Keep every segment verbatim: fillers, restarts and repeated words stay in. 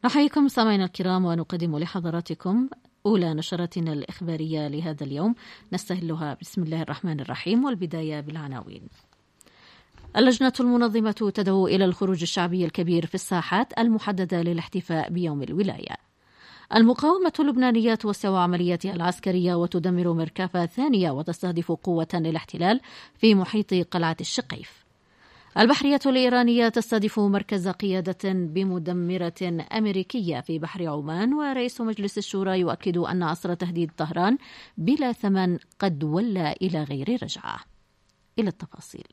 نحييكم سامعينا الكرام ونقدم لحضراتكم أولى نشراتنا الإخبارية لهذا اليوم، نستهلها بسم الله الرحمن الرحيم، والبداية بالعناوين. اللجنة المنظمة تدعو إلى الخروج الشعبي الكبير في الساحات المحددة للاحتفاء بيوم الولاية. المقاومة اللبنانية توسع عملياتها العسكرية وتدمر مركبة ثانية وتستهدف قوة للاحتلال في محيط قلعة الشقيف. البحرية الإيرانية تستهدف مركز قيادة بمدمرة أمريكية في بحر عمان، ورئيس مجلس الشورى يؤكد أن عصر تهديد طهران بلا ثمن قد ولى إلى غير رجعة. إلى التفاصيل.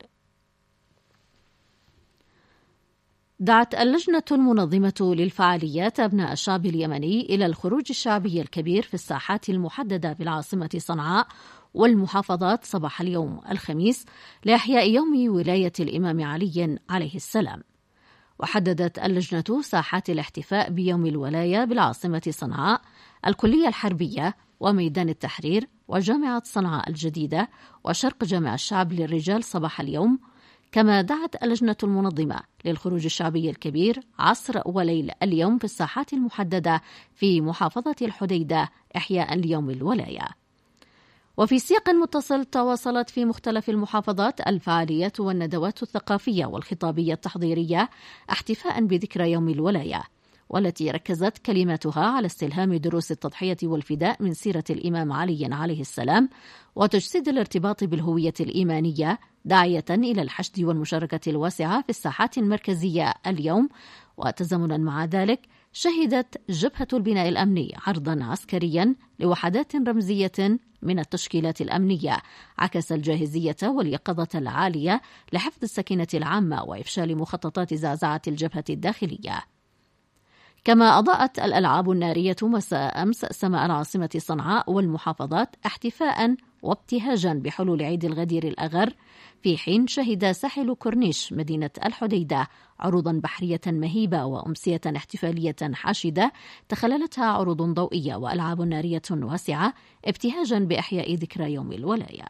دعت اللجنة المنظمة للفعاليات أبناء الشعب اليمني إلى الخروج الشعبي الكبير في الساحات المحددة بالعاصمة صنعاء والمحافظات صباح اليوم الخميس لإحياء يوم ولاية الإمام علي عليه السلام. وحددت اللجنة ساحات الاحتفاء بيوم الولاية بالعاصمة صنعاء الكلية الحربية وميدان التحرير وجامعة صنعاء الجديدة وشرق جامع الشعب للرجال صباح اليوم. كما دعت اللجنة المنظمة للخروج الشعبي الكبير عصر وليل اليوم في الساحات المحددة في محافظة الحديدة إحياء ليوم الولاية. وفي سياق متصل تواصلت في مختلف المحافظات الفعاليات والندوات الثقافية والخطابية التحضيرية احتفاء بذكرى يوم الولاية، والتي ركزت كلماتها على استلهام دروس التضحية والفداء من سيرة الإمام علي عليه السلام وتجسيد الارتباط بالهوية الإيمانية، داعية إلى الحشد والمشاركة الواسعة في الساحات المركزية اليوم. وتزامنا مع ذلك شهدت جبهة البناء الأمني عرضا عسكريا لوحدات رمزية من التشكيلات الأمنية عكس الجاهزية واليقظة العالية لحفظ السكينة العامة وإفشال مخططات زعزعة الجبهة الداخلية. كما أضاءت الألعاب النارية مساء أمس سماء العاصمة صنعاء والمحافظات احتفاء وابتهاجا بحلول عيد الغدير الأغر، في حين شهد ساحل كورنيش مدينة الحديدة عروضا بحرية مهيبة وأمسية احتفالية حاشدة تخللتها عروض ضوئية وألعاب نارية واسعة ابتهاجا بإحياء ذكرى يوم الولاية.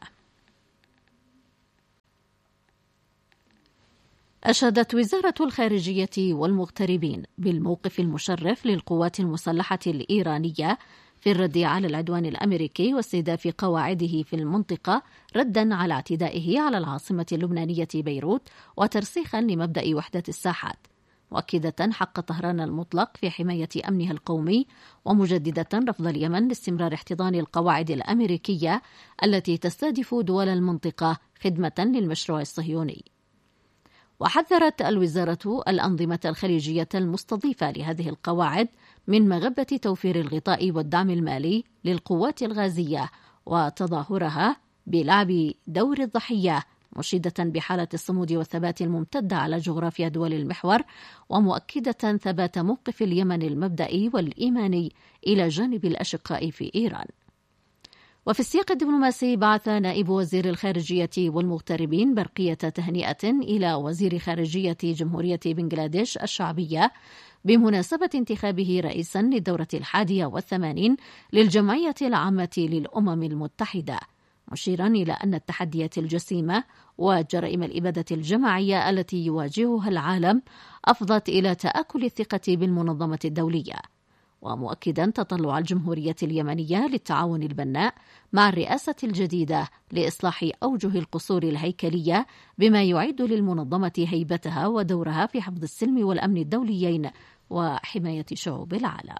أشادت وزارة الخارجية والمغتربين بالموقف المشرف للقوات المسلحة الإيرانية في الرد على العدوان الأمريكي واستهداف قواعده في المنطقة ردا على اعتدائه على العاصمة اللبنانية بيروت وترسيخا لمبدأ وحدة الساحات، مؤكدة حق طهران المطلق في حماية أمنها القومي، ومجددة رفض اليمن لاستمرار احتضان القواعد الأمريكية التي تستهدف دول المنطقة خدمة للمشروع الصهيوني. وحذرت الوزارة الأنظمة الخليجية المستضيفة لهذه القواعد من مغبة توفير الغطاء والدعم المالي للقوات الغازية وتظاهرها بلعب دور الضحية، مشيدة بحالة الصمود والثبات الممتدة على جغرافيا دول المحور، ومؤكدة ثبات موقف اليمن المبدئي والإيماني إلى جانب الأشقاء في إيران. وفي السياق الدبلوماسي بعث نائب وزير الخارجية والمغتربين برقية تهنئة إلى وزير خارجية جمهورية بنغلاديش الشعبية بمناسبة انتخابه رئيسا للدورة الحادية والثمانين للجمعية العامة للأمم المتحدة، مشيرا إلى أن التحديات الجسيمة وجرائم الإبادة الجماعية التي يواجهها العالم أفضت إلى تآكل الثقة بالمنظمة الدولية، ومؤكدا تطلع الجمهورية اليمنية للتعاون البناء مع الرئاسة الجديدة لإصلاح أوجه القصور الهيكلية بما يعيد للمنظمة هيبتها ودورها في حفظ السلم والأمن الدوليين وحماية شعوب العالم.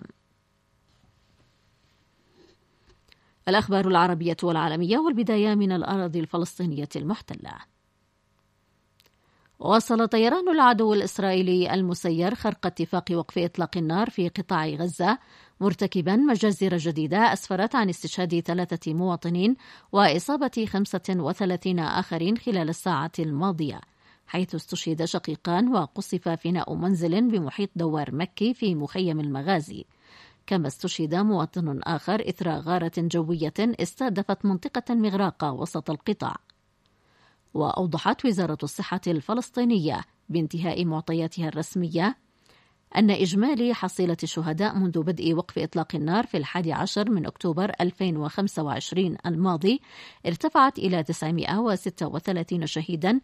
الأخبار العربية والعالمية، والبداية من الأراضي الفلسطينية المحتلة. واصل طيران العدو الإسرائيلي المسير خرق اتفاق وقف إطلاق النار في قطاع غزة، مرتكبا مجازر جديدة أسفرت عن استشهاد ثلاثة مواطنين وإصابة خمسة وثلاثين آخرين خلال الساعة الماضية، حيث استشهد شقيقان وقصف فناء منزل بمحيط دوار مكي في مخيم المغازي. كما استشهد مواطن آخر إثر غارة جوية استهدفت منطقة مغراقة وسط القطاع. وأوضحت وزارة الصحة الفلسطينية بانتهاء معطياتها الرسمية أن إجمالي حصيلة الشهداء منذ بدء وقف إطلاق النار في الحادي عشر من أكتوبر ألفين وخمسة وعشرين الماضي ارتفعت إلى تسعمائة وستة وثلاثين شهيدا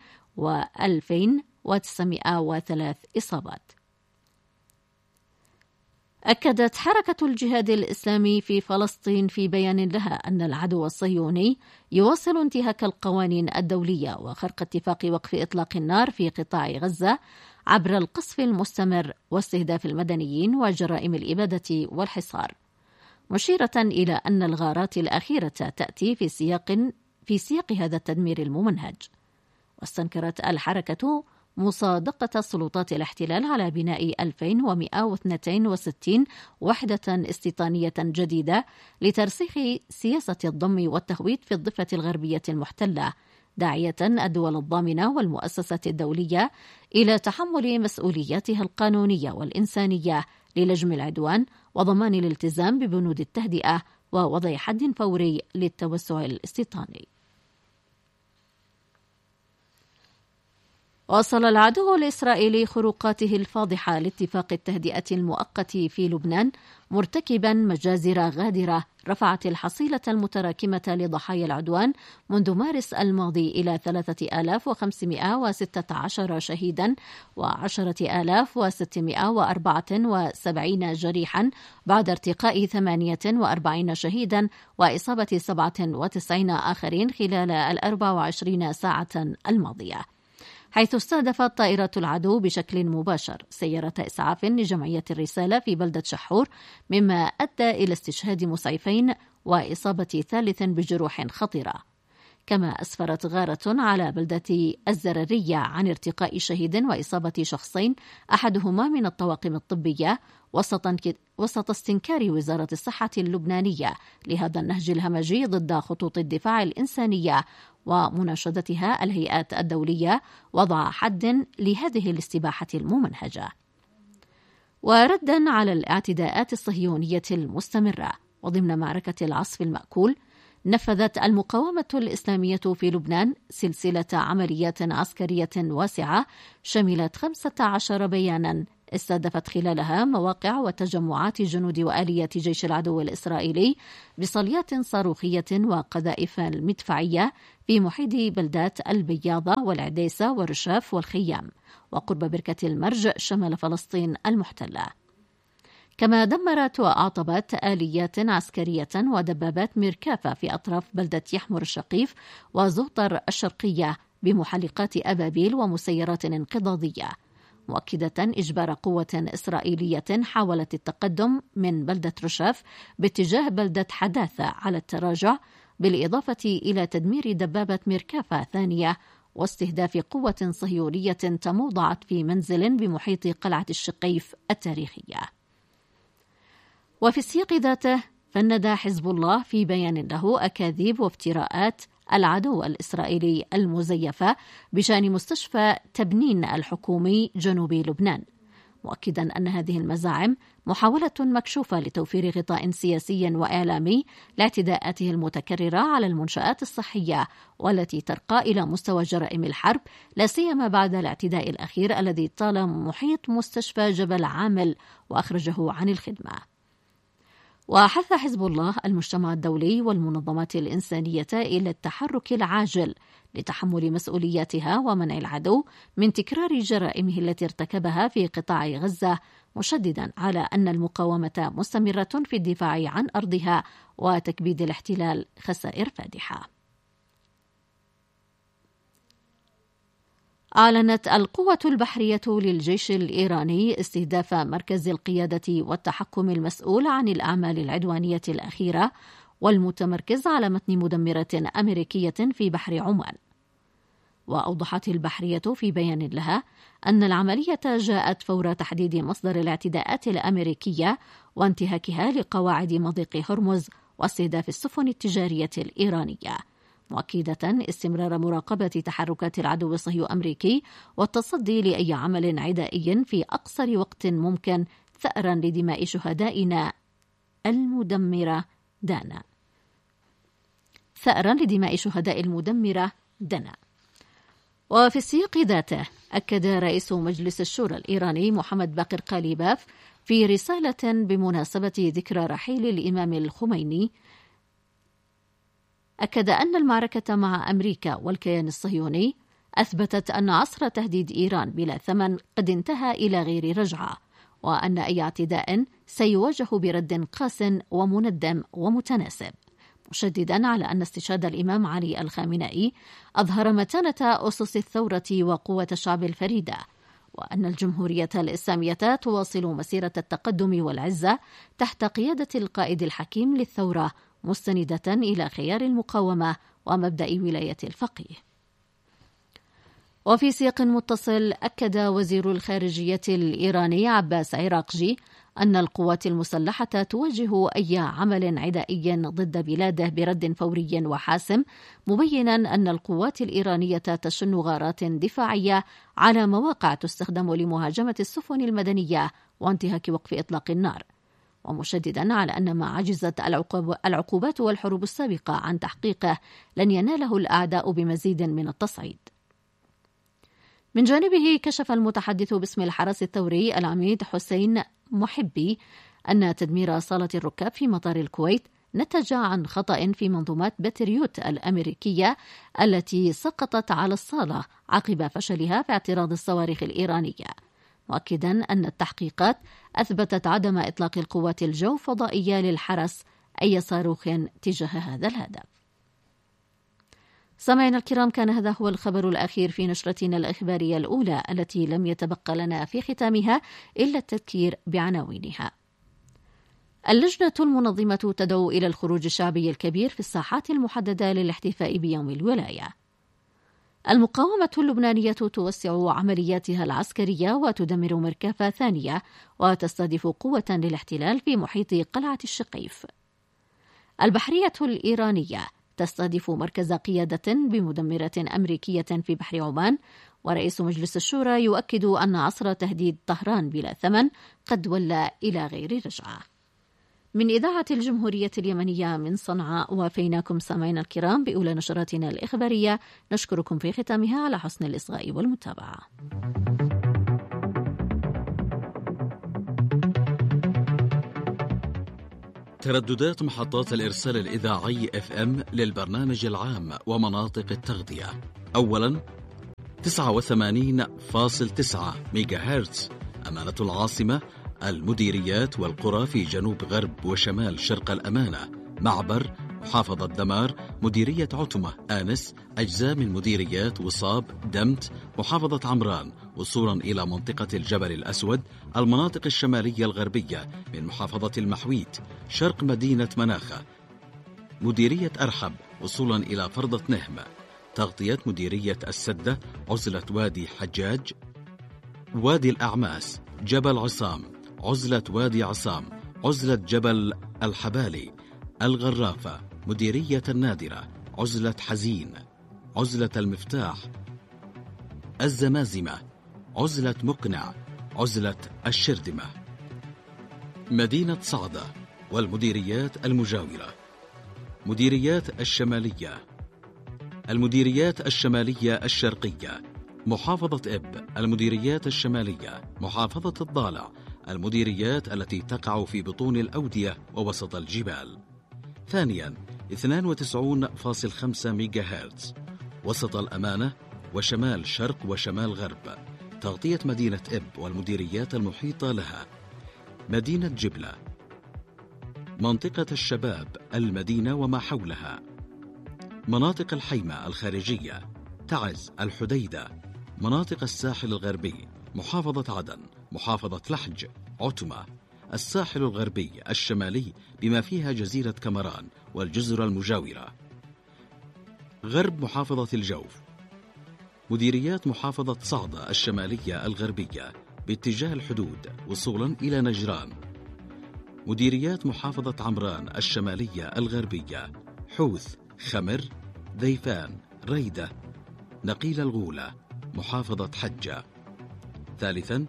وألفين وتسعمائة وثلاث إصابات. أكدت حركة الجهاد الإسلامي في فلسطين في بيان لها أن العدو الصهيوني يواصل انتهاك القوانين الدولية وخرق اتفاق وقف إطلاق النار في قطاع غزة عبر القصف المستمر واستهداف المدنيين وجرائم الإبادة والحصار، مشيرة إلى أن الغارات الأخيرة تأتي في سياق في سياق هذا التدمير الممنهج. واستنكرت الحركة مصادقة سلطات الاحتلال على بناء ألفين ومئة واثنين وستين وحدة استيطانية جديدة لترسيخ سياسة الضم والتهويد في الضفة الغربية المحتلة، داعية الدول الضامنة والمؤسسات الدولية إلى تحمل مسؤولياتها القانونية والإنسانية للجم العدوان وضمان الالتزام ببنود التهدئة ووضع حد فوري للتوسع الاستيطاني. واصل العدو الإسرائيلي خروقاته الفاضحة لاتفاق التهدئة المؤقت في لبنان، مرتكبا مجازر غادرة رفعت الحصيلة المتراكمة لضحايا العدوان منذ مارس الماضي إلى ثلاثة آلاف وخمسمئة وستة عشر شهيدا وعشرة آلاف وستمئة وأربعة وسبعين جريحا، بعد ارتقاء ثمانية وأربعين شهيدا وإصابة سبعة وتسعين آخرين خلال الأربع وعشرين ساعة الماضية، حيث استهدفت طائرة العدو بشكل مباشر سيارة إسعاف لجمعية الرسالة في بلدة شحور، مما أدى إلى استشهاد مسعفين وإصابة ثالث بجروح خطيرة. كما أسفرت غارة على بلدة الزررية عن ارتقاء شهيد وإصابة شخصين، أحدهما من الطواقم الطبية، وسط استنكار وزارة الصحة اللبنانية لهذا النهج الهمجي ضد خطوط الدفاع الإنسانية ومناشدتها الهيئات الدولية وضع حد لهذه الاستباحة الممنهجة. وردا على الاعتداءات الصهيونية المستمرة وضمن معركة العصف المأكول، نفذت المقاومة الإسلامية في لبنان سلسلة عمليات عسكرية واسعة شملت خمسة عشر بيانا استهدفت خلالها مواقع وتجمعات جنود وآليات جيش العدو الإسرائيلي بصليات صاروخية وقذائف مدفعية في محيط بلدات البياضة والعديسة والرشاف والخيام وقرب بركة المرج شمال فلسطين المحتلة. كما دمرت وأعطبت آليات عسكرية ودبابات ميركافة في أطراف بلدة يحمر الشقيف وزوطر الشرقية بمحلقات أبابيل ومسيرات انقضاضية، مؤكدة إجبار قوة إسرائيلية حاولت التقدم من بلدة رشاف باتجاه بلدة حداثة على التراجع، بالإضافة إلى تدمير دبابة ميركافة ثانية واستهداف قوة صهيونية تموضعت في منزل بمحيط قلعة الشقيف التاريخية. وفي السياق ذاته فند حزب الله في بيان له أكاذيب وافتراءات العدو الإسرائيلي المزيفة بشأن مستشفى تبنين الحكومي جنوب لبنان، مؤكدا أن هذه المزاعم محاولة مكشوفة لتوفير غطاء سياسي وإعلامي لاعتداءاته المتكررة على المنشآت الصحية والتي ترقى إلى مستوى جرائم الحرب، لا سيما بعد الاعتداء الأخير الذي طال محيط مستشفى جبل عامل وأخرجه عن الخدمة. وحث حزب الله المجتمع الدولي والمنظمات الإنسانية إلى التحرك العاجل لتحمل مسؤولياتها ومنع العدو من تكرار جرائمه التي ارتكبها في قطاع غزة، مشددا على أن المقاومة مستمرة في الدفاع عن أرضها وتكبيد الاحتلال خسائر فادحة. أعلنت القوة البحرية للجيش الإيراني استهداف مركز القيادة والتحكم المسؤول عن الأعمال العدوانية الأخيرة والمتمركز على متن مدمرة أمريكية في بحر عمان. وأوضحت البحرية في بيان لها أن العملية جاءت فور تحديد مصدر الاعتداءات الأمريكية وانتهاكها لقواعد مضيق هرمز واستهداف السفن التجارية الإيرانية، مؤكدة استمرار مراقبة تحركات العدو الصهيوني الأمريكي والتصدي لأي عمل عدائي في أقصر وقت ممكن ثأرا لدماء شهدائنا المدمرة دانا. ثأرا لدماء شهداء المدمرة دانا. وفي السياق ذاته أكد رئيس مجلس الشورى الإيراني محمد باقر قاليباف في رسالة بمناسبة ذكرى رحيل الإمام الخميني، أكد أن المعركة مع أمريكا والكيان الصهيوني أثبتت أن عصر تهديد إيران بلا ثمن قد انتهى إلى غير رجعة، وأن أي اعتداء سيواجه برد قاس ومندم ومتناسب، مشددا على أن استشهاد الإمام علي الخامنئي أظهر متانة أسس الثورة وقوة الشعب الفريدة، وأن الجمهورية الإسلامية تواصل مسيرة التقدم والعزة تحت قيادة القائد الحكيم للثورة، مستندة إلى خيار المقاومة ومبدأ ولاية الفقيه. وفي سياق متصل، أكد وزير الخارجية الإيراني عباس عراقجي أن القوات المسلحة تواجه أي عمل عدائي ضد بلاده برد فوري وحاسم، مبينا أن القوات الإيرانية تشن غارات دفاعية على مواقع تستخدم لمهاجمة السفن المدنية وانتهاك وقف إطلاق النار، ومشددا على أن ما عجزت العقوبات والحروب السابقة عن تحقيقه لن يناله الأعداء بمزيد من التصعيد. من جانبه، كشف المتحدث باسم الحرس الثوري العميد حسين محبي أن تدمير صالة الركاب في مطار الكويت نتج عن خطأ في منظومات باتريوت الأمريكية التي سقطت على الصالة عقب فشلها في اعتراض الصواريخ الإيرانية، مؤكدا أن التحقيقات أثبتت عدم إطلاق القوات الجوفضائية للحرس أي صاروخ تجاه هذا الهدف. سمعنا الكرام، كان هذا هو الخبر الأخير في نشرتنا الإخبارية الأولى التي لم يتبقى لنا في ختامها إلا التذكير بعناوينها. اللجنة المنظمة تدعو إلى الخروج الشعبي الكبير في الساحات المحددة للاحتفاء بيوم الولاية. المقاومة اللبنانية توسع عملياتها العسكرية وتدمر مركافة ثانية وتستهدف قوة للاحتلال في محيط قلعة الشقيف. البحرية الإيرانية تستهدف مركز قيادة بمدمرة أمريكية في بحر عمان، ورئيس مجلس الشورى يؤكد أن عصر تهديد طهران بلا ثمن قد ولى إلى غير رجعة. من إذاعة الجمهورية اليمنية من صنعاء، وفيناكم سامعينا الكرام بأولى نشراتنا الإخبارية، نشكركم في ختامها على حسن الإصغاء والمتابعة. ترددات محطات الإرسال الإذاعي إف إم للبرنامج العام ومناطق التغذية. أولا تسعة وثمانين فاصلة تسعة ميجا هرتز أمانة العاصمة، المديريات والقرى في جنوب غرب وشمال شرق الأمانة، معبر، محافظة دمار، مديرية عتمة، آنس، أجزاء من مديريات وصاب، دمت، محافظة عمران، وصولا إلى منطقة الجبل الأسود، المناطق الشمالية الغربية من محافظة المحويت، شرق مدينة مناخة، مديرية أرحب، وصولا إلى فرضة نهم، تغطية مديرية السدة، عزلة وادي حجاج، وادي الأعماس، جبل عصام، عزلة وادي عصام، عزلة جبل الحبالي، الغرافة، مديرية النادرة، عزلة حزين، عزلة المفتاح، الزمازمة، عزلة مقنع، عزلة الشردمة، مدينة صعدة والمديريات المجاورة، مديريات الشمالية، المديريات الشمالية الشرقية، محافظة إب، المديريات الشمالية، محافظة الضالع، المديريات التي تقع في بطون الأودية ووسط الجبال. ثانيا اثنين وتسعين فاصلة خمسة ميجا هرتز وسط الأمانة وشمال شرق وشمال غرب، تغطية مدينة إب والمديريات المحيطة لها، مدينة جبلة، منطقة الشباب، المدينة وما حولها، مناطق الحيمة الخارجية، تعز، الحديدة، مناطق الساحل الغربي، محافظة عدن، محافظة لحج، عتمة، الساحل الغربي الشمالي بما فيها جزيرة كمران والجزر المجاورة، غرب محافظة الجوف، مديريات محافظة صعدة الشمالية الغربية باتجاه الحدود وصولا إلى نجران، مديريات محافظة عمران الشمالية الغربية، حوث، خمر، ذيفان، ريدة، نقيل الغولة، محافظة حجة. ثالثا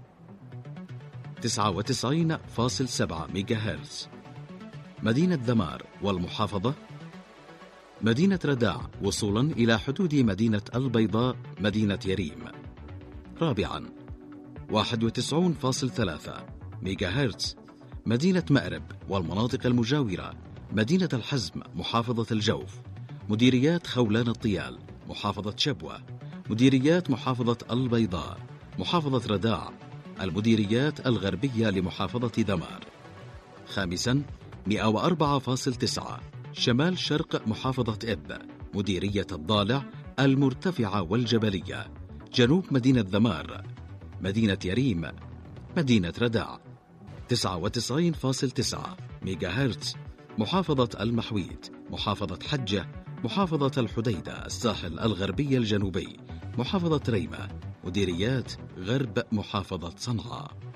تسعة وتسعين فاصلة سبعة ميجا هرتز مدينة دمار والمحافظة، مدينة رداع وصولا إلى حدود مدينة البيضاء، مدينة يريم. رابعا واحد وتسعين فاصلة ثلاثة ميجا هرتز مدينة مأرب والمناطق المجاورة، مدينة الحزم، محافظة الجوف، مديريات خولان الطيال، محافظة شبوة، مديريات محافظة البيضاء، محافظة رداع، المديريات الغربية لمحافظة ذمار. خامسا مئة وأربعة فاصلة تسعة شمال شرق محافظة إب، مديرية الضالع المرتفعة والجبلية، جنوب مدينة ذمار، مدينة يريم، مدينة ردع. تسعة وتسعين فاصلة تسعة ميجا هرتز محافظة المحويت، محافظة حجة، محافظة الحديدة، الساحل الغربي الجنوبي، محافظة ريمة، مديريات غرب محافظة صنعاء.